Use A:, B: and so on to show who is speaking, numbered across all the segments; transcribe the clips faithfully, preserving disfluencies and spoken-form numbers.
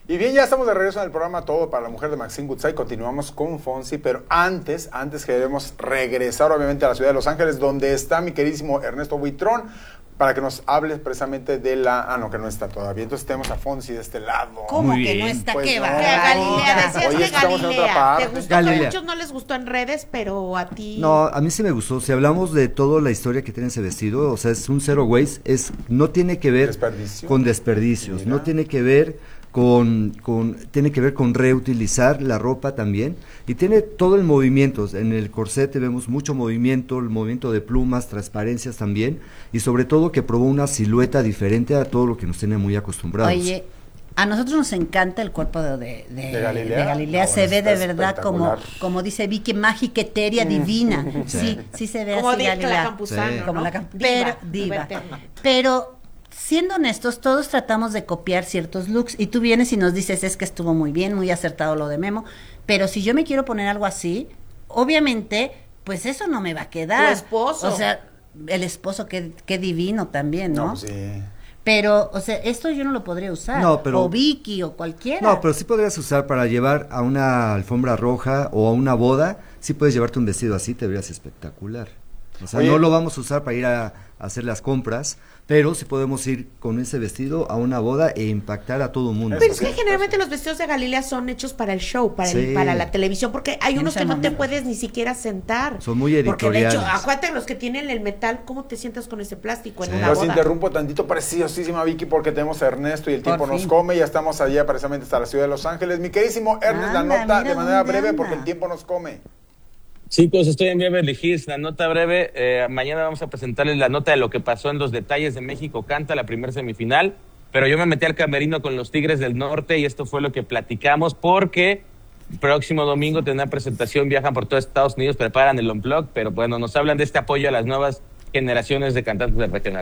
A: Y bien, ya estamos de regreso en el programa Todo para la Mujer de Maxine Goodside. Continuamos con Fonsi, pero antes, antes queremos regresar obviamente a la ciudad de Los Ángeles, donde está mi queridísimo Ernesto Buitrón, para que nos hable precisamente de la... Ah, no, que no está todavía. Entonces tenemos a Fonsi de este lado.
B: ¿Cómo que no está?
A: Pues
B: ¿Qué
A: no.
B: va?
C: Galilea, decías
A: Oye,
C: que
A: estamos en otra
C: Galilea.
A: parte.
C: Te gustó,
D: Galilea.
C: que a muchos no les gustó en redes, pero a ti...
D: No, a mí sí me gustó. Si hablamos de toda la historia que tiene ese vestido, o sea, es un zero waste, es, no tiene que ver
A: Desperdicio.
D: con desperdicios,
A: Mira.
D: no tiene que ver con, con, tiene que ver con reutilizar la ropa también, y tiene todo el movimiento. En el corsete vemos mucho movimiento, el movimiento de plumas, transparencias también, y sobre todo que probó una silueta diferente a todo lo que nos tiene muy acostumbrados.
B: Oye, a nosotros nos encanta el cuerpo de, de, de,
A: ¿De Galilea?
B: de Galilea.
A: No,
B: Se
A: bueno,
B: ve de
A: está
B: verdad como,
A: espectacular.
B: como dice Vicky, mágica, etérea, divina. Sí, sí se ve
C: Como
B: así
C: de
B: Galilea.
C: la Campuzano,
D: Sí.
C: ¿no?
B: Como la camp-
C: Diva,
B: pero,
C: diva
B: diva.
C: eterna.
B: Pero siendo honestos, todos tratamos de copiar ciertos looks, y tú vienes y nos dices, es que estuvo muy bien, muy acertado lo de Memo, pero si yo me quiero poner algo así, obviamente, pues eso no me va a quedar.
C: Tu esposo.
B: O sea, el esposo, qué, qué divino también, ¿no?
A: No, pues sí.
B: Pero, o sea, esto yo no lo podría usar.
D: No, pero-
B: o Vicky, o cualquiera.
D: No, pero sí podrías usar para llevar a una alfombra roja o a una boda, sí puedes llevarte un vestido así, te verías espectacular. O sea,
A: Oye.
D: no lo vamos a usar para ir a, a hacer las compras, pero sí podemos ir con ese vestido a una boda e impactar a todo el mundo.
C: Pero es que generalmente los vestidos de Galilea son hechos para el show, para, el-
D: Sí.
C: para la televisión, porque hay
B: En
C: unos
B: ese
C: que no te
B: momento.
C: puedes ni siquiera sentar.
D: Son muy
C: Porque de hecho,
D: editoriales.
C: acuérdate, los que tienen el metal, ¿cómo te sientas con ese plástico en
D: Sí.
C: una
A: Los
C: boda?
A: interrumpo tantito, preciosísima Vicky, porque tenemos a Ernesto y el
B: Por
A: tiempo nos
B: fin.
A: come. Ya estamos allá precisamente hasta la ciudad de Los Ángeles. Mi queridísimo Ernest, la
B: Anda,
A: nota
B: mira
A: de manera
B: dónde
A: breve,
B: anda.
A: porque el tiempo nos come.
E: Chicos, estoy en Beverly Hills, la nota breve. Eh, mañana vamos a presentarles la nota de lo que pasó en los detalles de México Canta, la primera semifinal. Pero yo me metí al camerino con los Tigres del Norte y esto fue lo que platicamos, porque próximo domingo tendrán presentación, viajan por todo Estados Unidos, preparan el Unplug, pero bueno, nos hablan de este apoyo a las nuevas generaciones de cantantes del regional.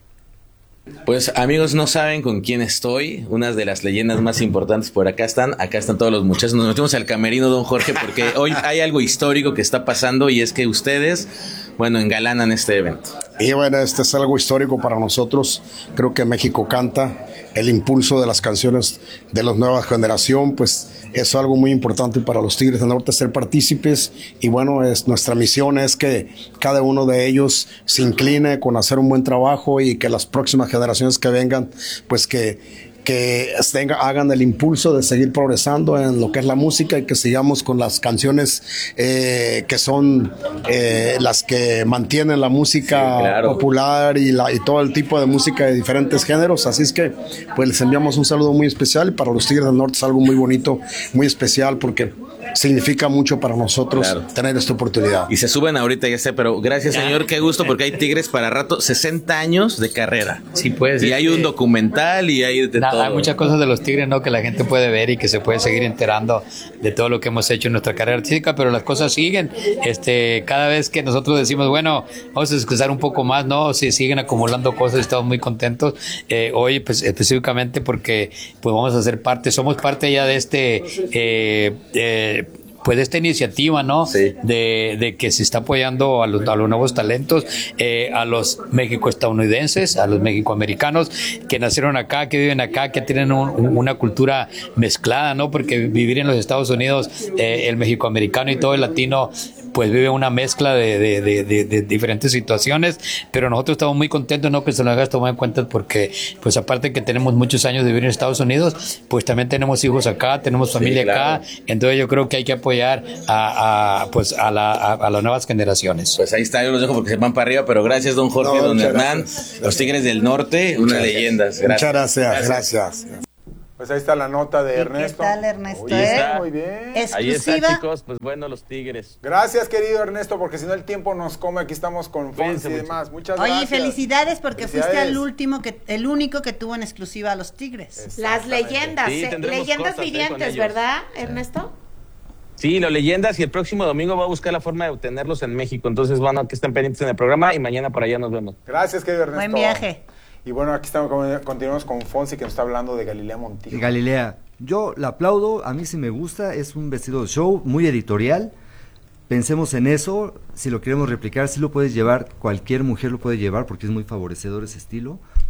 F: Pues amigos, no saben con quién estoy. Unas de las leyendas más importantes por acá están. Acá están todos los muchachos. Nos metimos al camerino, don Jorge, porque hoy hay algo histórico que está pasando, y es que ustedes, bueno, engalanan este evento.
G: Y bueno, este es algo histórico para nosotros. Creo que México Canta, el impulso de las canciones de la nueva generación, pues es algo muy importante para los Tigres del Norte ser partícipes. Y bueno, es, nuestra misión es que cada uno de ellos se incline con hacer un buen trabajo, y que las próximas generaciones que vengan, pues que que tenga, hagan el impulso de seguir progresando en lo que es la música, y que sigamos con las canciones eh, que son eh, las que mantienen la música
F: Sí, claro.
G: popular y, la, y todo el tipo de música de diferentes géneros. Así es que pues les enviamos un saludo muy especial, y para los Tigres del Norte es algo muy bonito, muy especial, porque significa mucho para nosotros
F: Claro.
G: tener esta oportunidad.
F: Y se suben ahorita, ya sé, pero gracias señor, qué gusto, porque hay Tigres para rato, sesenta años de carrera.
H: Sí, pues.
F: Y hay un
H: este,
F: documental y hay de
H: na-
F: todo.
H: Hay muchas cosas de los Tigres, ¿no?, que la gente puede ver y que se puede seguir enterando de todo lo que hemos hecho en nuestra carrera artística, pero las cosas siguen. Este, cada vez que nosotros decimos, bueno, vamos a descansar un poco más, ¿no? Si siguen acumulando cosas, estamos muy contentos. Eh, hoy, pues, específicamente porque pues vamos a ser parte, somos parte ya de este... Eh, eh, pues de esta iniciativa, ¿no?
F: Sí.
H: De, de que se está apoyando a los, a los nuevos talentos, eh, a los México-estadounidenses, a los México-americanos que nacieron acá, que viven acá, que tienen un- un- una cultura mezclada, ¿no? Porque vivir en los Estados Unidos, eh, el México-americano y todo el latino, pues vive una mezcla de, de, de, de, de diferentes situaciones, pero nosotros estamos muy contentos, ¿no?, que se lo hagas tomar en cuenta, porque pues aparte que tenemos muchos años de vivir en Estados Unidos, pues también tenemos hijos acá, tenemos familia
F: claro.
H: acá, entonces yo creo que hay que apoyar a, a, pues a, la, a, a las nuevas generaciones.
F: Pues ahí está, yo los dejo porque se van para arriba, pero gracias don Jorge,
G: No,
F: don
G: muchas
F: Hernán,
G: gracias.
F: los Tigres del Norte, unas leyendas. Gracias.
G: Muchas gracias, gracias.
A: Pues ahí está la nota de
B: ¿Y qué
A: Ernesto.
B: tal, Ernesto,
A: Oye,
B: eh?
A: está muy bien.
E: Ahí está,
B: Exclusiva.
E: chicos, pues bueno, los Tigres.
A: Gracias, querido Ernesto, porque si no el tiempo nos come. Aquí estamos con Fonsi
E: Cuídense
A: y
E: mucho.
A: demás. Muchas
B: Oye,
A: gracias.
B: felicidades, porque fuiste
A: Felicidades.
B: el último que, el único que tuvo en exclusiva a los Tigres.
C: Las
A: Exactamente.
C: leyendas,
E: Sí,
C: eh,
E: tendremos
C: leyendas
E: cosas, eh, con
C: vivientes,
E: ellos.
C: ¿verdad, Ernesto?
E: Sí, los leyendas, y el próximo domingo voy a buscar la forma de obtenerlos en México. Entonces, bueno, que estén pendientes en el programa y mañana por allá nos vemos.
A: Gracias, querido Ernesto.
B: Buen viaje.
A: Y bueno, aquí estamos, continuamos con Fonsi, que nos está hablando de Galilea Montijo.
D: Galilea, yo la aplaudo, a mí sí me gusta, es un vestido de show muy editorial. Pensemos en eso, si lo queremos replicar, sí lo puedes llevar, cualquier mujer lo puede llevar porque es muy favorecedor ese estilo,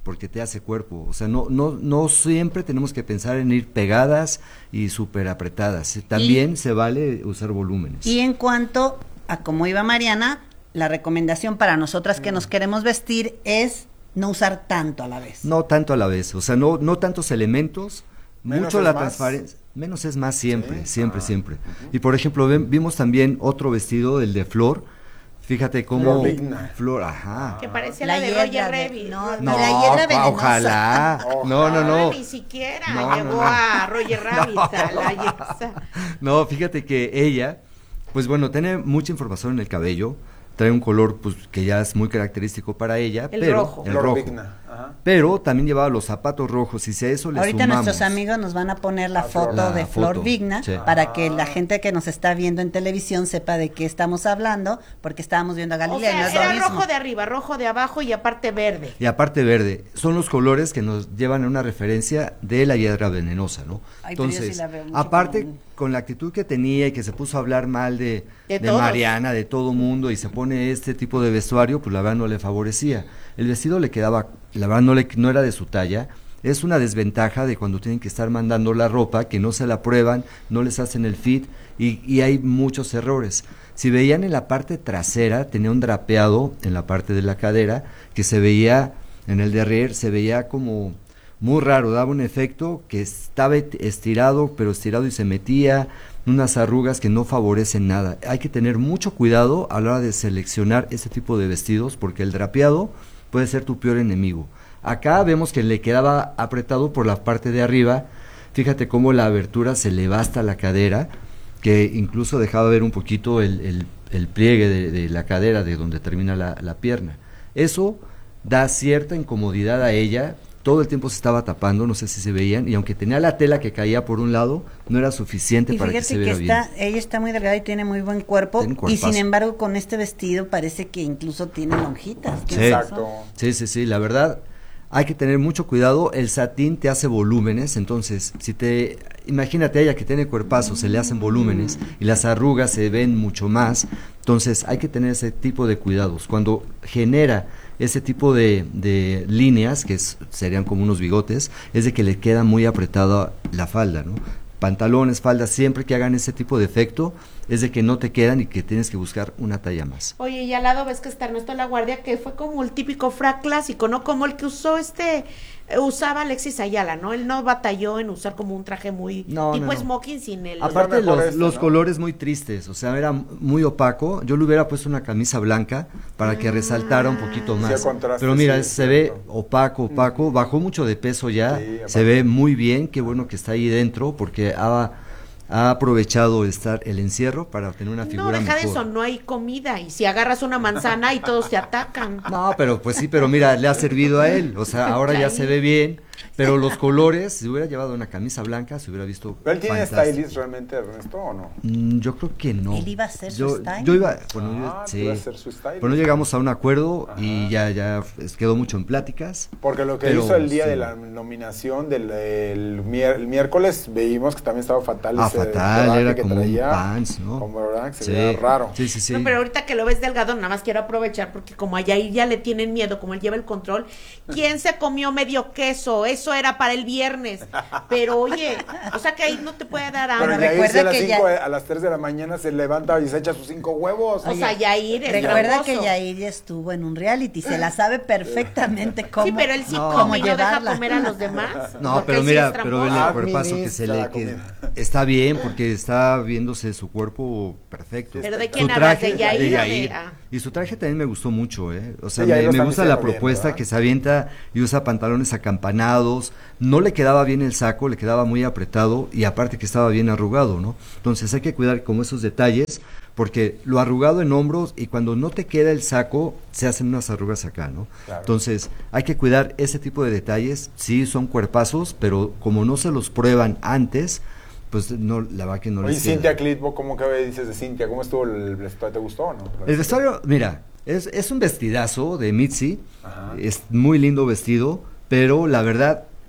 D: porque te hace cuerpo. O sea, no, no, no siempre tenemos que pensar en ir pegadas y súper apretadas. También y, se vale usar volúmenes.
B: Y en cuanto a cómo iba Mariana, la recomendación para nosotras que nos queremos vestir es no usar tanto a la vez.
D: No tanto a la vez, o sea, no, no tantos elementos,
A: menos
D: mucho la
A: más.
D: transparencia. Menos es más siempre, sí. siempre,
A: ah,
D: siempre.
A: Uh-huh.
D: Y por ejemplo, ven, vimos también otro vestido, el de Flor. Fíjate cómo...
A: Flor Vigna.
D: Flor, ajá.
C: Que parecía
B: la
C: la, de
B: hiedra
C: Roger
B: de-
C: Rabbit.
B: no,
D: No,
B: la hiedra
D: pa-
B: venenosa.
D: ojalá. No, no, no.
C: Ni siquiera
D: No,
C: llegó
D: no, no.
C: a Roger Rabbit, a la hiedra.
D: No, fíjate que ella, pues bueno, tiene mucha información en el cabello, trae un color pues que ya es muy característico para ella,
C: El
D: pero
C: rojo.
D: el
A: Flor
D: rojo.
A: Vigna, ajá.
D: Pero también llevaba los zapatos rojos y si a eso le
B: Ahorita
D: sumamos
B: nuestros amigos nos van a poner la
A: Ah,
B: foto
D: la
B: de Flor
D: foto,
B: Vigna
D: sí.
B: para que la gente que nos está viendo en televisión sepa de qué estamos hablando, porque estábamos viendo a
C: O
B: Galilea y no
C: sea,
B: es lo
C: era
B: mismo.
C: rojo de arriba, rojo de abajo y aparte verde.
D: y aparte verde, son los colores que nos llevan a una referencia de la hiedra venenosa, ¿no?
B: Ay, pero yo sí
D: Entonces,
B: la veo mucho
D: aparte
B: como-
D: con la actitud que tenía y que se puso a hablar mal de,
C: De
D: de
C: todos.
D: Mariana, de todo mundo y se pone este tipo de vestuario, pues la verdad no le favorecía. El vestido le quedaba, la verdad no le no era de su talla. Es una desventaja de cuando tienen que estar mandando la ropa, que no se la prueban, no les hacen el fit y, y hay muchos errores. Si veían en la parte trasera, tenía un drapeado en la parte de la cadera, que se veía, en el derrière, se veía como muy raro, daba un efecto que estaba estirado, pero estirado y se metía, unas arrugas que no favorecen nada. Hay que tener mucho cuidado a la hora de seleccionar este tipo de vestidos, porque el drapeado puede ser tu peor enemigo. Acá vemos que le quedaba apretado por la parte de arriba, fíjate cómo la abertura se le va hasta la cadera, que incluso dejaba ver un poquito el, el, el pliegue de, de la cadera, de donde termina la, la pierna. Eso da cierta incomodidad a ella, todo el tiempo se estaba tapando, no sé si se veían, y aunque tenía la tela que caía por un lado, no era suficiente
B: Y
D: para que
B: fíjate
D: se
B: que,
D: viera
B: está,
D: bien.
B: ella está muy delgada y tiene muy buen cuerpo,
D: Tiene un
B: y
D: cuerpazo.
B: sin embargo con este vestido parece que incluso tiene lonjitas. ¿Qué
D: Sí.
B: es eso?
A: Exacto.
D: Sí, sí, sí, la verdad, hay que tener mucho cuidado, el satín te hace volúmenes, entonces, si te, imagínate a ella que tiene cuerpazo, se le hacen volúmenes, y las arrugas se ven mucho más, entonces hay que tener ese tipo de cuidados, cuando genera ese tipo de, de líneas, que es, serían como unos bigotes, es de que le queda muy apretada la falda, ¿no? Pantalones, faldas, siempre que hagan ese tipo de efecto, es de que no te quedan y que tienes que buscar una talla más.
C: Oye, y al lado ves que está Ernesto La Guardia, que fue como el típico frac clásico, ¿no? Como el que usó este, eh, usaba Alexis Ayala, ¿no? Él no batalló en usar como un traje muy
D: No,
C: tipo
D: no, no.
C: smoking sin el...
D: Aparte
A: mejor
D: los,
A: este,
D: los
A: ¿no?
D: colores muy tristes, o sea, era muy opaco, yo le hubiera puesto una camisa blanca para que resaltara un poquito
A: Sí,
D: más,
A: el contraste,
D: pero mira,
A: sí,
D: es- se ve
A: cierto.
D: opaco, opaco, bajó mucho de peso ya,
A: Sí, aparte.
D: se ve muy bien, qué bueno que está ahí dentro, porque ha, ha aprovechado estar el encierro para tener una
C: No,
D: figura
C: deja de
D: mejor.
C: eso, no hay comida, y si agarras una manzana y todos te atacan.
D: No, pero pues sí, pero mira, le ha servido a él, o sea, ahora ya se ve bien, pero los colores, si hubiera llevado una camisa blanca, se hubiera visto
A: ¿Pero él tiene
D: fantástico.
A: stylist realmente, Ernesto, o no?
D: Mm, yo creo que no.
B: Él iba a ser su
D: yo,
B: stylist.
D: Yo iba, bueno, yo-
A: Ah, tú
D: sí.
A: ibas a ser su stylist.
D: Bueno, llegamos a un acuerdo
A: Ajá.
D: y ya, ya es- quedó mucho en pláticas.
A: Porque lo que
D: Pero,
A: hizo el día
D: sí.
A: de la nominación del el, mier- el miércoles, veíamos que también estaba fatal
D: Ah,
A: ese
D: fatal,
A: traje
D: era
A: que
D: como un
A: traía,
D: pants, ¿no?
A: Como verdad que se
D: Sí.
A: veía raro.
D: Sí, sí, sí.
C: No, pero ahorita que lo ves delgado, nada más quiero aprovechar porque como allá ahí ya le tienen miedo, como él lleva el control, ¿quién se comió medio queso? Eso era para el viernes. Pero oye, o sea que ahí no te puede dar
A: Pero
C: hambre.
B: Bueno,
A: Yair sí a
B: recuerda
A: las,
B: que
A: cinco,
B: ya-
A: a las tres de la mañana se levanta y se echa sus cinco huevos.
C: O sea, Yair es
B: Recuerda
C: hermoso.
B: que Yair ya estuvo en un reality, se la sabe perfectamente cómo,
C: Sí, pero él sí
D: No.
C: come y no deja
B: llevarla.
C: comer a los demás.
D: No,
C: porque
D: pero
C: él sí
D: mira,
C: es
D: pero
C: tramposo.
D: el
A: Ah,
D: cuerpazo que se
A: administra
D: le
A: la
D: que
A: comida.
D: está bien porque está viéndose su cuerpo perfecto.
C: ¿Pero de
D: Su
C: quién hablas?
D: traje-
C: ¿De Yair o de-
D: Yair.
C: ah?
D: Y su traje también me gustó mucho, ¿eh? O sea,
A: Sí, Yair
D: me,
A: lo
D: me
A: está
D: gusta la
A: luciendo bien,
D: propuesta
A: ¿verdad?
D: que se avienta y usa pantalones acampanados, no le quedaba bien el saco, le quedaba muy apretado y aparte que estaba bien arrugado, ¿no? Entonces hay que cuidar como esos detalles porque lo arrugado en hombros y cuando no te queda el saco se hacen unas arrugas acá, ¿no?
A: Claro.
D: Entonces hay que cuidar ese tipo de detalles, sí son cuerpazos, pero como no se los prueban antes, pues no, la verdad que no
A: Oye,
D: les queda.
A: Cintia Clitbo, ¿cómo que dices de Cintia? ¿Cómo estuvo el vestuario? ¿Te gustó o no?
D: El vestuario, mira, es, es un vestidazo de Mitzi,
A: Ajá.
D: es muy lindo vestido, pero la verdad,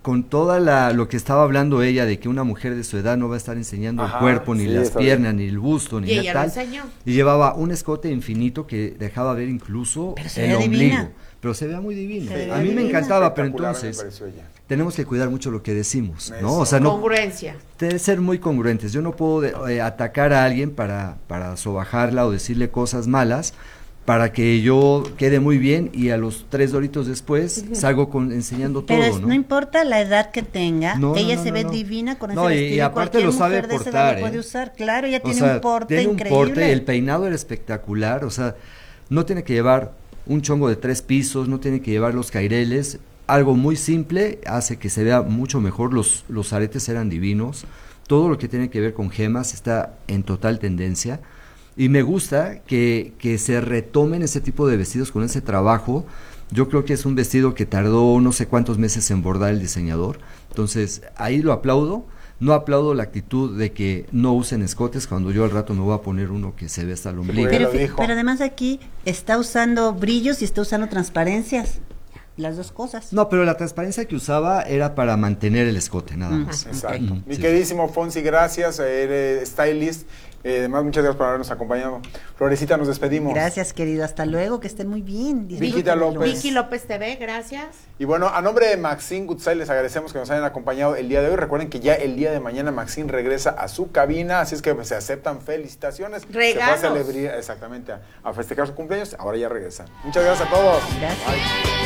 D: con toda la lo que estaba hablando ella de que una mujer de su edad no va a estar enseñando
A: Ajá,
D: el cuerpo, ni
A: sí,
D: las
A: está
D: piernas,
A: bien.
D: ni el busto, ni
C: Y
D: la
C: ella lo
D: tal.
C: enseñó.
D: Y llevaba un escote infinito que dejaba ver incluso
B: Pero se
D: el
B: veía
D: ombligo.
B: divina.
D: Pero se veía muy divino.
B: Se veía
D: A mí me
B: divina.
D: encantaba, pero
A: Espectacular, me
D: entonces
A: pareció ella.
D: tenemos que cuidar mucho lo que decimos,
A: Eso.
D: ¿no? O sea, no
C: Congruencia.
D: debe ser muy congruentes. Yo no puedo de- eh, atacar a alguien para, para sobajarla o decirle cosas malas para que yo quede muy bien y a los tres doritos después salgo con, enseñando
B: Pero
D: todo,
B: es-
D: ¿no?
B: no importa la edad que tenga,
D: No, no,
B: ella
D: no,
B: se
D: no,
B: ve
D: no.
B: divina con
D: No,
B: ese
D: y- y
B: vestido.
D: aparte
B: cualquier
D: lo sabe
B: mujer de esa edad
D: portar,
B: lo puede
D: ¿eh?
B: usar, claro, ella
D: O
B: tiene
D: sea,
B: un porte
D: tiene un
B: increíble.
D: porte, el peinado era espectacular, o sea, no tiene que llevar un chongo de tres pisos, no tiene que llevar los caireles, algo muy simple hace que se vea mucho mejor, los, los aretes eran divinos, todo lo que tiene que ver con gemas está en total tendencia, y me gusta que, que se retomen ese tipo de vestidos con ese trabajo. Yo creo que es un vestido que tardó no sé cuántos meses en bordar el diseñador, entonces ahí lo aplaudo. No aplaudo la actitud de que no usen escotes cuando yo al rato me voy a poner uno que se ve hasta el ombligo.
A: Bueno,
B: Pero,
A: lo
B: fi-
A: dijo.
B: pero además aquí está usando brillos y está usando transparencias, las dos cosas.
D: No, pero la transparencia que usaba era para mantener el escote, nada más.
A: Exacto.
D: Ok.
A: Mi
D: Sí.
A: queridísimo Fonsi, gracias. Eres stylist. Eh, además, muchas gracias por habernos acompañado. Florecita, nos despedimos.
B: Gracias, querido. Hasta luego, que estén muy bien.
A: Viquita
B: Disfrútenlo.
A: López.
C: Vicky López T V, gracias.
A: Y bueno, a nombre de Maxine Goodside les agradecemos que nos hayan acompañado el día de hoy. Recuerden que ya el día de mañana Maxine regresa a su cabina, así es que se aceptan felicitaciones.
C: Regalos.
A: Se fue a celebrar, exactamente, a, a festejar su cumpleaños. Ahora ya regresa. Muchas gracias a todos.
B: Gracias.
A: Bye.